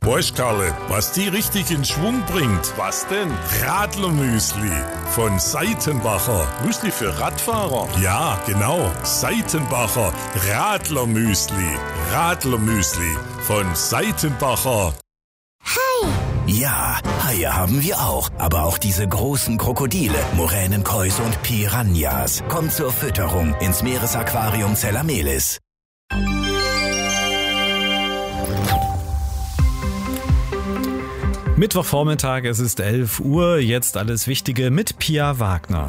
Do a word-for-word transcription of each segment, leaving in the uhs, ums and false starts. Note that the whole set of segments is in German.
Weißt, Karle, was die richtig in Schwung bringt? Was denn? Radlermüsli von Seitenbacher. Müsli für Radfahrer? Ja, genau. Seitenbacher Radlermüsli. Radlermüsli von Seitenbacher. Hai! Ja, Haie haben wir auch. Aber auch diese großen Krokodile, Moränenkäuse und Piranhas. Kommt zur Fütterung ins Meeresaquarium Zellamelis. Mittwochvormittag, es ist elf Uhr, jetzt alles Wichtige mit Pia Wagner.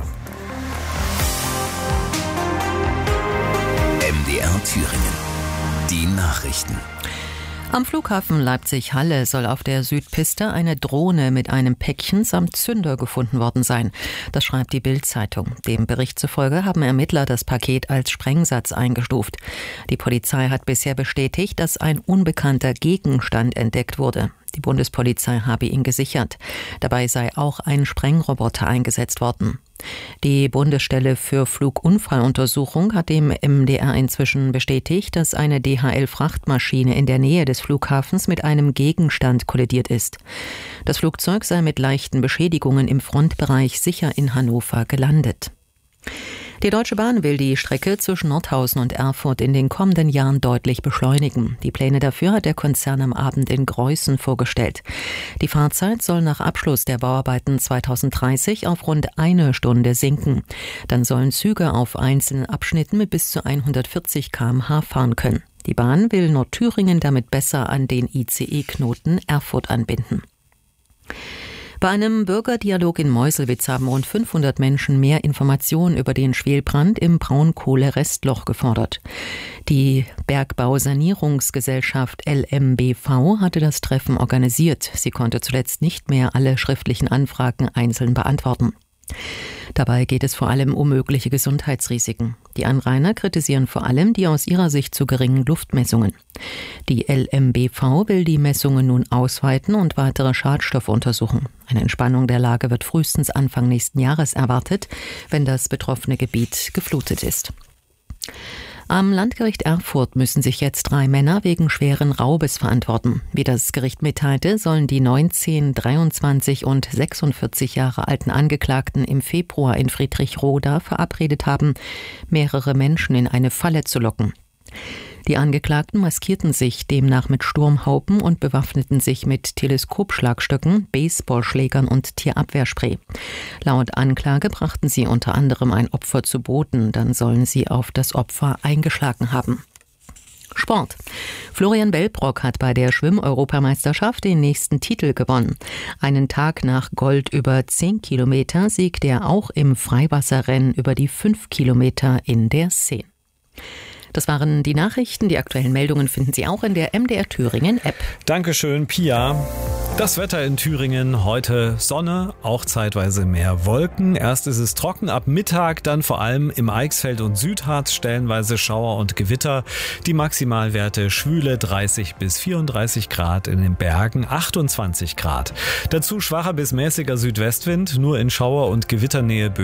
M D R Thüringen. Die Nachrichten. Am Flughafen Leipzig-Halle soll auf der Südpiste eine Drohne mit einem Päckchen samt Zünder gefunden worden sein. Das schreibt die Bild-Zeitung. Dem Bericht zufolge haben Ermittler das Paket als Sprengsatz eingestuft. Die Polizei hat bisher bestätigt, dass ein unbekannter Gegenstand entdeckt wurde. Die Bundespolizei habe ihn gesichert. Dabei sei auch ein Sprengroboter eingesetzt worden. Die Bundesstelle für Flugunfalluntersuchung hat dem M D R inzwischen bestätigt, dass eine D H L-Frachtmaschine in der Nähe des Flughafens mit einem Gegenstand kollidiert ist. Das Flugzeug sei mit leichten Beschädigungen im Frontbereich sicher in Hannover gelandet. Die Deutsche Bahn will die Strecke zwischen Nordhausen und Erfurt in den kommenden Jahren deutlich beschleunigen. Die Pläne dafür hat der Konzern am Abend in Greußen vorgestellt. Die Fahrzeit soll nach Abschluss der Bauarbeiten zweitausenddreißig auf rund eine Stunde sinken. Dann sollen Züge auf einzelnen Abschnitten mit bis zu hundertvierzig Kilometer pro Stunde fahren können. Die Bahn will Nordthüringen damit besser an den I C E-Knoten Erfurt anbinden. Bei einem Bürgerdialog in Meuselwitz haben rund fünfhundert Menschen mehr Informationen über den Schwelbrand im Braunkohle-Restloch gefordert. Die Bergbausanierungsgesellschaft L M B V hatte das Treffen organisiert. Sie konnte zuletzt nicht mehr alle schriftlichen Anfragen einzeln beantworten. Dabei geht es vor allem um mögliche Gesundheitsrisiken. Die Anrainer kritisieren vor allem die aus ihrer Sicht zu geringen Luftmessungen. Die L M B V will die Messungen nun ausweiten und weitere Schadstoffe untersuchen. Eine Entspannung der Lage wird frühestens Anfang nächsten Jahres erwartet, wenn das betroffene Gebiet geflutet ist. Am Landgericht Erfurt müssen sich jetzt drei Männer wegen schweren Raubes verantworten. Wie das Gericht mitteilte, sollen die neunzehn, dreiundzwanzig und sechsundvierzig Jahre alten Angeklagten im Februar in Friedrichroda verabredet haben, mehrere Menschen in eine Falle zu locken. Die Angeklagten maskierten sich demnach mit Sturmhauben und bewaffneten sich mit Teleskopschlagstöcken, Baseballschlägern und Tierabwehrspray. Laut Anklage brachten sie unter anderem ein Opfer zu Boden, dann sollen sie auf das Opfer eingeschlagen haben. Sport. Florian Wellbrock hat bei der Schwimm-Europameisterschaft den nächsten Titel gewonnen. Einen Tag nach Gold über zehn Kilometer siegt er auch im Freiwasserrennen über die fünf Kilometer in der Seine. Das waren die Nachrichten. Die aktuellen Meldungen finden Sie auch in der M D R Thüringen App. Dankeschön, Pia. Das Wetter in Thüringen heute Sonne, auch zeitweise mehr Wolken. Erst ist es trocken, ab Mittag dann vor allem im Eichsfeld und Südharz stellenweise Schauer und Gewitter. Die Maximalwerte schwüle dreißig bis vierunddreißig Grad, in den Bergen achtundzwanzig Grad. Dazu schwacher bis mäßiger Südwestwind, nur in Schauer- und Gewitternähe